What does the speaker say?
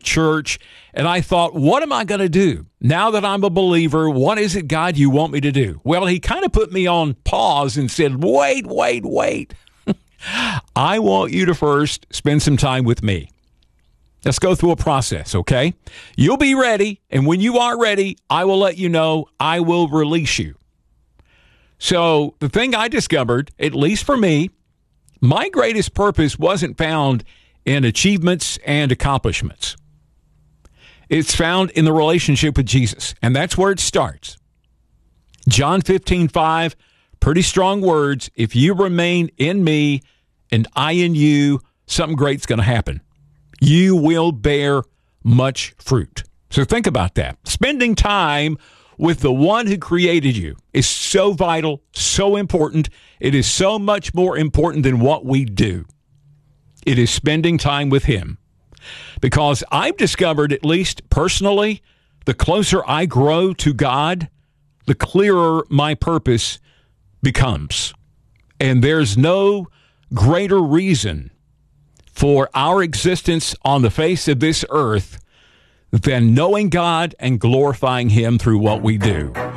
church, and I thought, what am I going to do? Now that I'm a believer, what is it, God, you want me to do? Well, he kind of put me on pause and said, wait. I want you to first spend some time with me. Let's go through a process, okay? You'll be ready, and when you are ready, I will let you know. I will release you. So the thing I discovered, at least for me, my greatest purpose wasn't found in achievements and accomplishments. It's found in the relationship with Jesus, and that's where it starts. John 15:5, pretty strong words. If you remain in me and I in you, something great's going to happen. You will bear much fruit. So think about that. Spending time with the one who created you is so vital, so important. It is so much more important than what we do. It is spending time with him. Because I've discovered, at least personally, the closer I grow to God, the clearer my purpose becomes. And there's no greater reason for our existence on the face of this earth than knowing God and glorifying him through what we do.